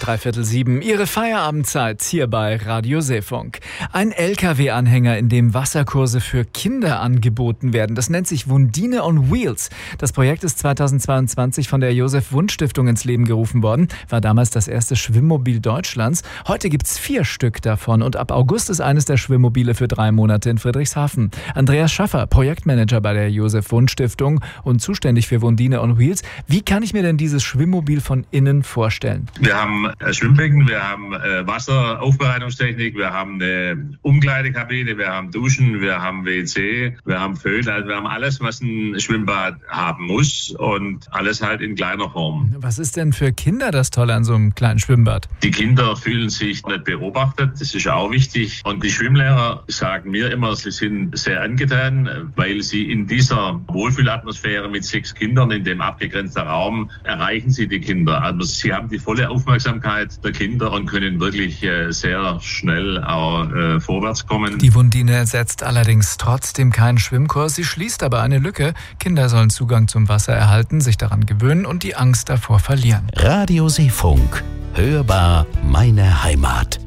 6:45. Ihre Feierabendzeit hier bei Radio Seefunk. Ein LKW-Anhänger, in dem Wasserkurse für Kinder angeboten werden. Das nennt sich Wundine on Wheels. Das Projekt ist 2022 von der Josef-Wundt-Stiftung ins Leben gerufen worden. War damals das erste Schwimmmobil Deutschlands. Heute gibt's 4 Stück davon und ab August ist eines der Schwimmmobile für 3 Monate in Friedrichshafen. Andreas Schaffer, Projektmanager bei der Josef-Wundt-Stiftung und zuständig für Wundine on Wheels. Wie kann ich mir denn dieses Schwimmmobil von innen vorstellen? Wir haben ein Schwimmbecken, wir haben Wasseraufbereitungstechnik, wir haben eine Umkleidekabine, wir haben Duschen, wir haben WC, wir haben Föhn, also wir haben alles, was ein Schwimmbad haben muss und alles halt in kleiner Form. Was ist denn für Kinder das Tolle an so einem kleinen Schwimmbad? Die Kinder fühlen sich nicht beobachtet, das ist auch wichtig. Und die Schwimmlehrer sagen mir immer, sie sind sehr angetan, weil sie in dieser Wohlfühlatmosphäre mit 6 Kindern in dem abgegrenzten Raum erreichen sie die Kinder. Also sie haben die volle Aufmerksamkeit der Kinder und können wirklich sehr schnell auch vorwärts kommen. Die Wundine ersetzt allerdings trotzdem keinen Schwimmkurs. Sie schließt aber eine Lücke. Kinder sollen Zugang zum Wasser erhalten, sich daran gewöhnen und die Angst davor verlieren. Radio Seefunk. Hörbar meine Heimat.